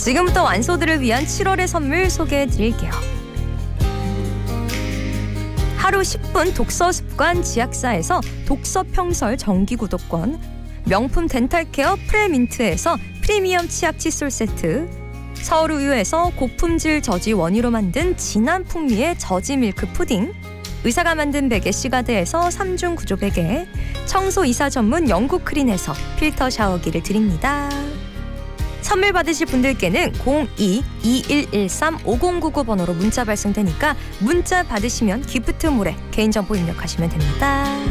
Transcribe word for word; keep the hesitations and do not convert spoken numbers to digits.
지금부터 완소들을 위한 칠월의 선물 소개해드릴게요. 하루 십 분 독서 습관 지약사에서 독서 평설 정기 구독권, 명품 덴탈케어 프레민트에서 프리미엄 치약 칫솔 세트, 서울우유에서 고품질 저지 원유로 만든 진한 풍미의 저지 밀크 푸딩, 의사가 만든 베개 시가드에서 삼중 구조 베개, 청소이사 전문 영국 크린에서 필터 샤워기를 드립니다. 선물 받으실 분들께는 공이 이일일삼 오공구구 번호로 문자 발송되니까 문자 받으시면 기프트몰에 개인정보 입력하시면 됩니다.